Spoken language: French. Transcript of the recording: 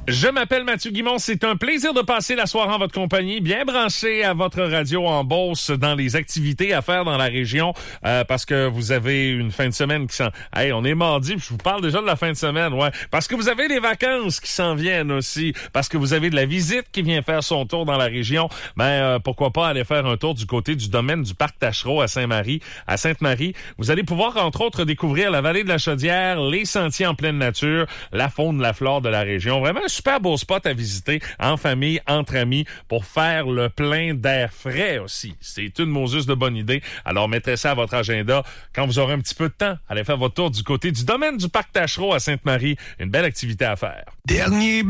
Je m'appelle Mathieu Guimond. C'est un plaisir de passer la soirée en votre compagnie, bien branché à votre radio en Beauce dans les activités à faire dans la région, parce que vous avez une fin de semaine qui s'en... Hey, on est mardi, je vous parle déjà de la fin de semaine, ouais. Parce que vous avez des vacances qui s'en viennent aussi, parce que vous avez de la visite qui vient faire son tour dans la région. Pourquoi pas aller faire un tour du côté du domaine du Parc Taschereau à Sainte-Marie. Vous allez pouvoir, entre autres, découvrir la vallée de la Chaudière, les sentiers en pleine nature, la faune, la flore de la région. Vraiment un super beau spot à visiter en famille, entre amis, pour faire le plein d'air frais aussi. C'est une Moses de bonne idée. Alors, mettez ça à votre agenda quand vous aurez un petit peu de temps. Allez faire votre tour du côté du domaine du Parc Taschereau à Sainte-Marie. Une belle activité à faire.